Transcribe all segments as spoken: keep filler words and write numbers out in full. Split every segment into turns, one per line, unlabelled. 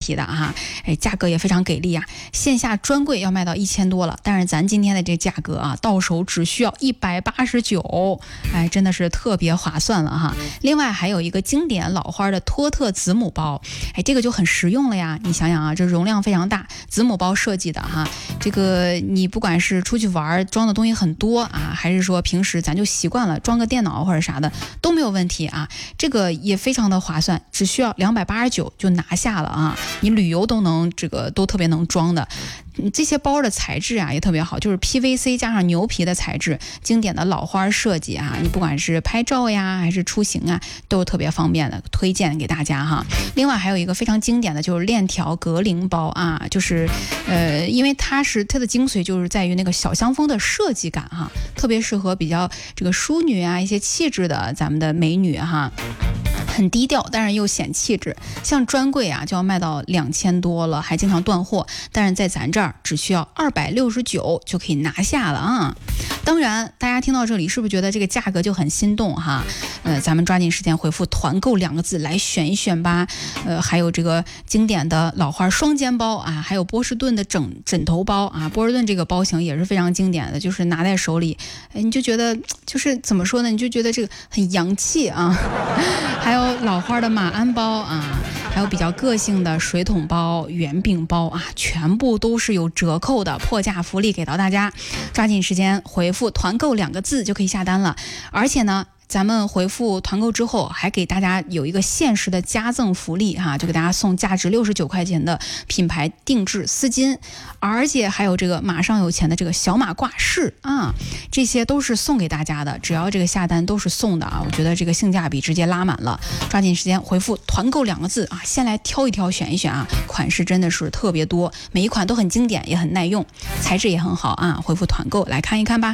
题的哈。哎，价格也非常给力啊，线下专柜要卖到一千多了，但是咱今天的这价格啊，到手只需要一百八十九，哎，真的是特别划算了哈。另外还有一个经典老花的托特子母包，哎，这个就很实用了呀。你想想啊，这容量非常大，子母包设计的哈，这个你不管是出去玩装的东西很多啊，还是说平时咱就习惯了装个电脑或者啥的都没有问题啊。这个也非常的划算，只需要两百八十九就拿下了啊，你旅游都能这个都特别能装的。这些包的材质啊也特别好，就是 P V C 加上牛皮的材质，经典的老花设计啊，你不管是拍照呀还是出行啊，都是特别方便的，推荐给大家哈。另外还有一个非常经典的就是链条格铃包啊，就是呃，因为它是它的精髓就是在于那个小香风的设计感哈，特别适合比较这个淑女啊一些气质的咱们的美女哈。很低调，但是又显气质。像专柜啊，就要卖到两千多了，还经常断货。但是在咱这儿只需要二百六十九就可以拿下了啊！当然，大家听到这里是不是觉得这个价格就很心动哈？呃，咱们抓紧时间回复“团购”两个字来选一选吧。呃，还有这个经典的老花双肩包啊，还有波士顿的枕枕头包啊。波士顿这个包型也是非常经典的，就是拿在手里，哎，你就觉得就是怎么说呢？你就觉得这个很洋气啊。还有老花的马鞍包啊，还有比较个性的水桶包、圆饼包啊，全部都是有折扣的破价福利给到大家，抓紧时间回复团购两个字就可以下单了。而且呢，咱们回复团购之后，还给大家有一个限时的加赠福利哈，就给大家送价值六十九块钱的品牌定制丝巾，而且还有这个马上有钱的这个小马挂饰啊，这些都是送给大家的，只要这个下单都是送的啊，我觉得这个性价比直接拉满了，抓紧时间回复团购两个字啊，先来挑一挑选一选啊，款式真的是特别多，每一款都很经典也很耐用，材质也很好啊，回复团购来看一看吧。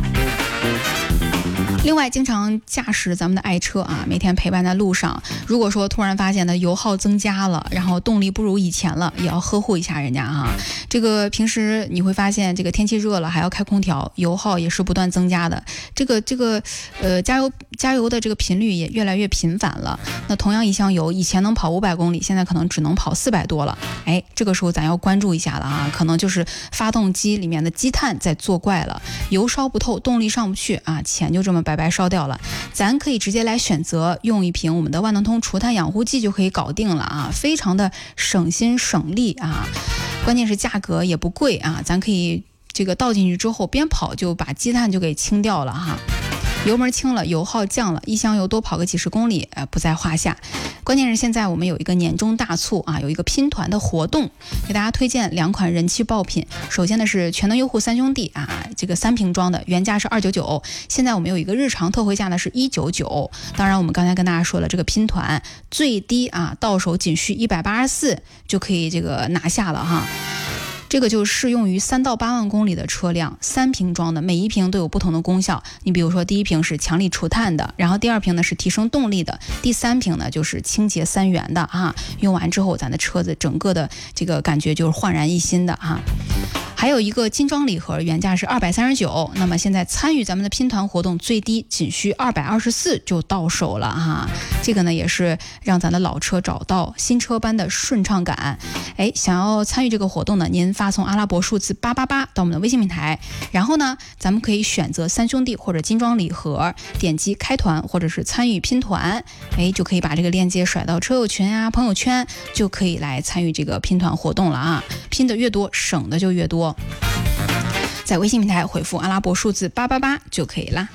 另外，经常驾驶咱们的爱车啊，每天陪伴在路上，如果说突然发现的油耗增加了，然后动力不如以前了，也要呵护一下人家啊。这个平时你会发现，这个天气热了还要开空调，油耗也是不断增加的。这个这个呃，加油加油的这个频率也越来越频繁了。那同样一箱油，以前能跑五百公里，现在可能只能跑四百多了。哎，这个时候咱要关注一下了啊，可能就是发动机里面的积碳在作怪了，油烧不透，动力上不去啊，钱就这么白白烧掉了。咱可以直接来选择用一瓶我们的万能通除碳养护剂就可以搞定了啊，非常的省心省力啊，关键是价格也不贵啊，咱可以这个倒进去之后边跑就把积碳就给清掉了哈。油门轻了，油耗降了，一箱油多跑个几十公里，呃，不在话下。关键是现在我们有一个年终大促啊，有一个拼团的活动，给大家推荐两款人气爆品。首先呢是全能优护三兄弟啊，这个三瓶装的，原价是二百九十九，现在我们有一个日常特惠价呢是一百九十九。当然我们刚才跟大家说了，这个拼团最低啊，到手仅需一百八十四就可以这个拿下了哈。这个就适用于三到八万公里的车辆，三瓶装的，每一瓶都有不同的功效。你比如说，第一瓶是强力除碳的，然后第二瓶呢是提升动力的，第三瓶呢就是清洁三元的啊。用完之后，咱的车子整个的这个感觉就是焕然一新的啊。还有一个精装礼盒，原价是二百三十九，那么现在参与咱们的拼团活动，最低仅需二百二十四就到手了哈。这个呢也是让咱的老车找到新车般的顺畅感。哎，想要参与这个活动呢，您发送阿拉伯数字八八八到我们的微信平台，然后呢，咱们可以选择三兄弟或者精装礼盒，点击开团或者是参与拼团，哎，就可以把这个链接甩到车友群啊、朋友圈，就可以来参与这个拼团活动了啊。拼的越多，省的就越多。在微信平台回复阿拉伯数字八八八就可以啦。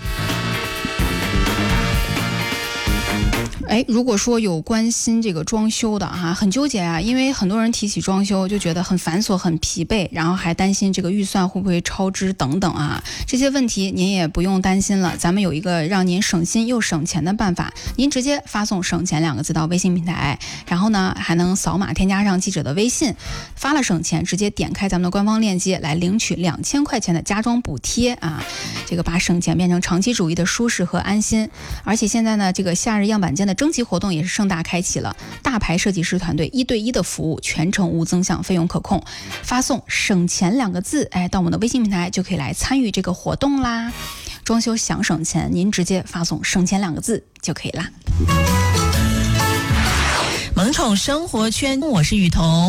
哎，如果说有关心这个装修的哈，很纠结啊，因为很多人提起装修就觉得很繁琐、很疲惫，然后还担心这个预算会不会超支等等啊，这些问题您也不用担心了，咱们有一个让您省心又省钱的办法，您直接发送省钱两个字到微信平台，然后呢还能扫码添加上记者的微信，发了省钱直接点开咱们的官方链接来领取两千块钱的家装补贴啊，这个把省钱变成长期主义的舒适和安心。而且现在呢，这个夏日样板间的征集活动也是盛大开启了，大牌设计师团队一对一的服务，全程无增项，费用可控。发送省钱两个字，哎，到我们的微信平台就可以来参与这个活动啦。装修想省钱，您直接发送省钱两个字就可以啦。
萌宠生活圈，我是雨桐。